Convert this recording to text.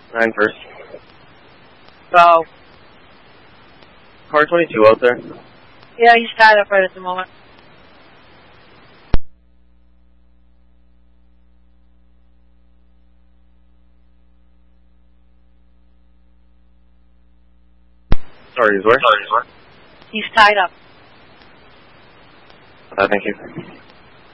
9 first. Go. Car 22 out there. Yeah, he's tied up right at the moment. Sorry, he's where? He's tied up. Thank you.